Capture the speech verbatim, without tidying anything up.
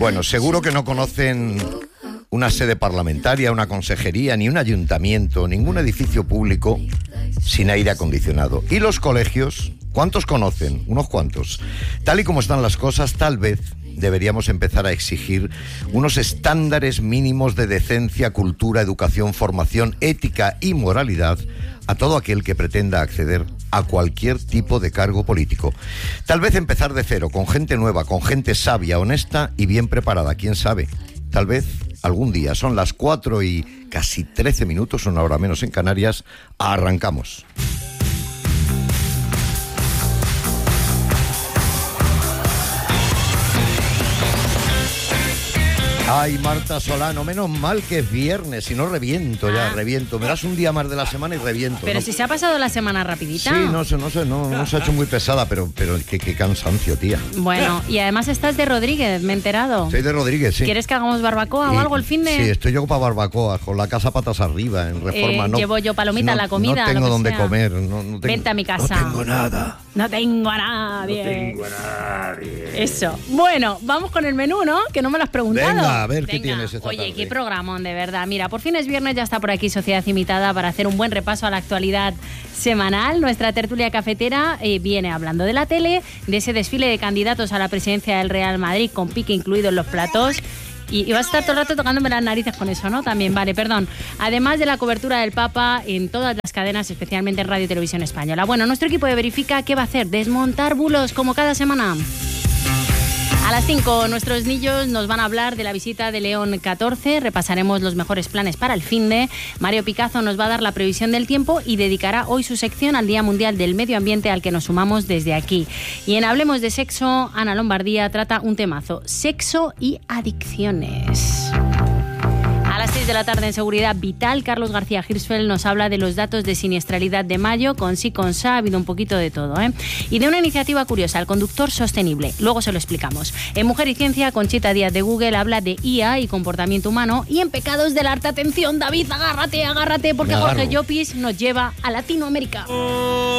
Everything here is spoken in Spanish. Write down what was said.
Bueno, seguro que no conocen una sede parlamentaria, una consejería, ni un ayuntamiento, ningún edificio público sin aire acondicionado. ¿Y los colegios? ¿Cuántos conocen? Unos cuantos. Tal y como están las cosas, tal vez deberíamos empezar a exigir unos estándares mínimos de decencia, cultura, educación, formación, ética y moralidad a todo aquel que pretenda acceder a cualquier tipo de cargo político. Tal vez empezar de cero, con gente nueva, con gente sabia, honesta y bien preparada, quién sabe. Tal vez algún día. Son las cuatro y casi trece minutos, una hora menos en Canarias. Arrancamos. Ay, Marta Solano, menos mal que es viernes, si no reviento ya, ah. reviento. Me das un día más de la semana y reviento. Pero ¿no? si se ha pasado la semana rapidita. Sí, no sé, no sé, no, no se ha hecho muy pesada, pero, pero qué, qué cansancio, tía. Bueno, y además estás de Rodríguez, me he enterado. Soy de Rodríguez, sí. ¿Quieres que hagamos barbacoa y, o algo el fin de...? Sí, estoy yo para barbacoa, con la casa patas arriba, en Reforma. Eh, no, llevo yo palomita, no, la comida, No tengo lo que dónde sea. comer. No, no tengo, Vente a mi casa. No tengo nada. No tengo a nadie. No tengo a nadie. Eso. Bueno, vamos con el menú, ¿no? Que no me lo has preguntado. Venga, a ver, Venga. ¿qué tienes esta Oye, tarde? qué programón, de verdad. Mira, por fin es viernes, ya está por aquí Sociedad Imitada para hacer un buen repaso a la actualidad semanal. Nuestra tertulia cafetera eh, viene hablando de la tele, de ese desfile de candidatos a la presidencia del Real Madrid, con pique incluido en los platos. Y, y vas a estar todo el rato tocándome las narices con eso, ¿no? También, vale, perdón. Además de la cobertura del Papa en todas las cadenas, especialmente en Radio y Televisión Española. Bueno, nuestro equipo de Verifica, ¿qué va a hacer? Desmontar bulos, como cada semana. A las cinco, nuestros niños nos van a hablar de la visita de León catorce, repasaremos los mejores planes para el finde. Mario Picazo nos va a dar la previsión del tiempo y dedicará hoy su sección al Día Mundial del Medio Ambiente, al que nos sumamos desde aquí. Y en Hablemos de Sexo, Ana Lombardía trata un temazo: sexo y adicciones. A las seis de la tarde en Seguridad Vital, Carlos García Hirschfeld nos habla de los datos de siniestralidad de mayo. Con sí, con sa, ha habido un poquito de todo, ¿eh? Y de una iniciativa curiosa, el conductor sostenible. Luego se lo explicamos. En Mujer y Ciencia, Conchita Díaz de Google habla de I A y comportamiento humano. Y en Pecados del Arte, atención, David, agárrate, agárrate, porque Jorge Llopis nos lleva a Latinoamérica.